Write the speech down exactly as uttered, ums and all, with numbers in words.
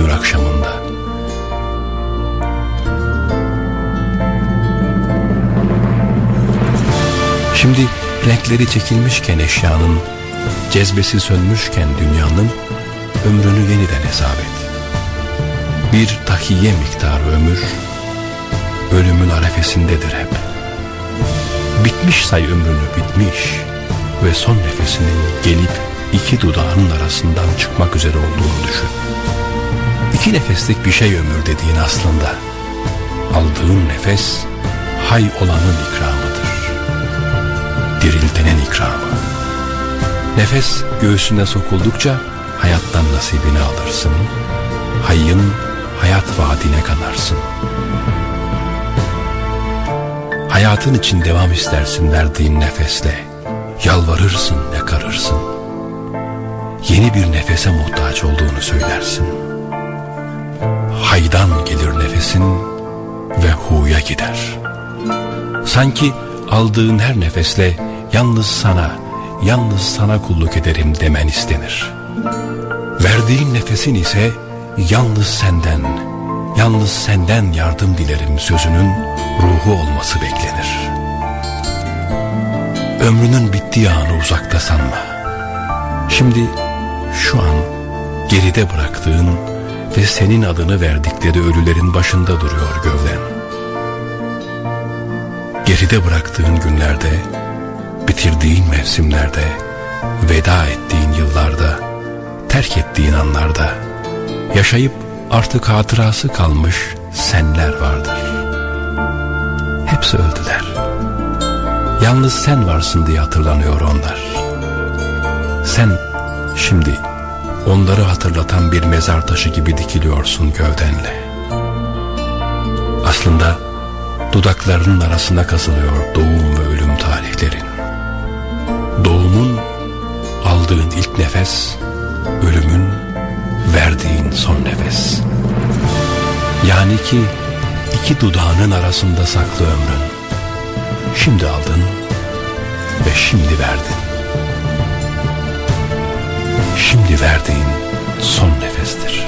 dönür akşamında. Şimdi renkleri çekilmişken eşyanın, cezbesi sönmüşken dünyanın, ömrünü yeniden hesap et. Bir tahiye miktarı ömür, ölümün arefesindedir hep. Bitmiş say ömrünü, bitmiş ve son nefesinin gelip iki dudağının arasından çıkmak üzere olduğunu düşün. İki nefeslik bir şey ömür dediğin aslında. Aldığın nefes hay olanın ikramıdır. Diriltenin ikramı. Nefes göğsüne sokuldukça hayattan nasibini alırsın. Hayyın hayat vaadine kanarsın. Hayatın için devam istersin verdiğin nefesle. Yalvarırsın, yakarırsın. Yeni bir nefese muhtaç olduğunu söylersin. Haydan gelir nefesin ve huya gider. Sanki aldığın her nefesle yalnız sana, yalnız sana kulluk ederim demen istenir. Verdiğin nefesin ise yalnız senden, yalnız senden yardım dilerim sözünün ruhu olması beklenir. Ömrünün bittiği anı uzakta sanma. Şimdi şu an geride bıraktığın ve senin adını verdikleri ölülerin başında duruyor gövden. Geride bıraktığın günlerde, bitirdiğin mevsimlerde, veda ettiğin yıllarda, terk ettiğin anlarda, yaşayıp artık hatırası kalmış senler vardır. Hepsi öldüler. Yalnız sen varsın diye hatırlanıyor onlar. Sen şimdi onları hatırlatan bir mezar taşı gibi dikiliyorsun gövdenle. Aslında dudaklarının arasına kazınıyor doğum ve ölüm tarihlerin. Doğumun aldığın ilk nefes, ölümün verdiğin son nefes. Yani ki iki dudağının arasında saklı ömrün. Şimdi aldın ve şimdi verdin. Şimdi verdiğin son nefestir.